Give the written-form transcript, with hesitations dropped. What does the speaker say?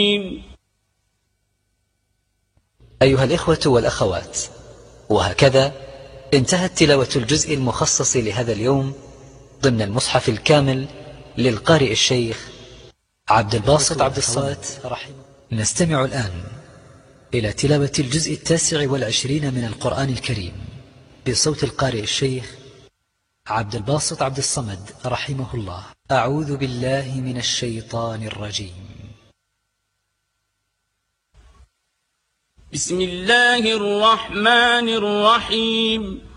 أيها الإخوة والأخوات، وهكذا انتهت تلاوة الجزء المخصص لهذا اليوم ضمن المصحف الكامل للقارئ الشيخ عبد الباسط عبد الصمد. نستمع الآن إلى تلاوة الجزء 29 من القرآن الكريم بصوت القارئ الشيخ عبد الباسط عبد الصمد رحمه الله. أعوذ بالله من الشيطان الرجيم. بسم الله الرحمن الرحيم.